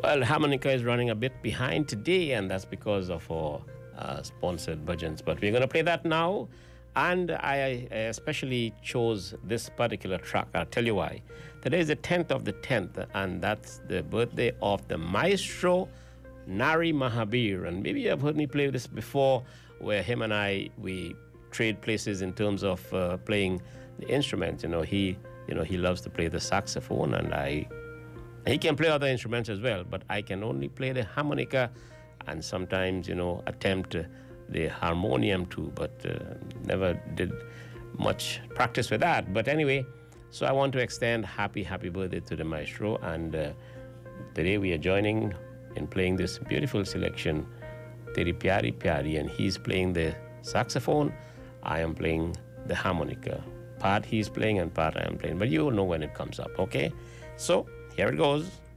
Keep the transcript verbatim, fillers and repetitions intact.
Well, harmonica is running a bit behind today, and that's because of our uh, sponsored budgets. But we're going to play that now. And I, I especially chose this particular track. I'll tell you why. Today is the tenth of the tenth, and that's the birthday of the maestro Nari Mahabir. And maybe you've heard me play this before, where him and I, we trade places in terms of uh, playing the instruments. You know, he, you know, he loves to play the saxophone, and I, he can play other instruments as well, but I can only play the harmonica and sometimes, you know, attempt uh, the harmonium too, but uh, never did much practice with that. But anyway, so I want to extend happy, happy birthday to the maestro. And uh, today we are joining in playing this beautiful selection, Teri Pyari Pyari, and he's playing the saxophone. I am playing the harmonica. Part he's playing and part I am playing. But you will know when it comes up, okay? So here it goes.